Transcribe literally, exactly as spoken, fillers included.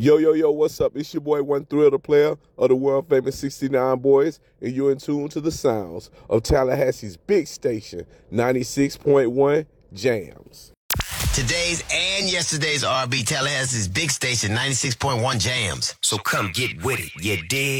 Yo, yo, yo, what's up? It's your boy, One Thrill, the player of the world-famous sixty-nine Boys, and you're in tune to the sounds of Tallahassee's big station, ninety-six point one Jams. Today's and yesterday's R and B, Tallahassee's big station, ninety-six point one Jams. So come get with it, you dig?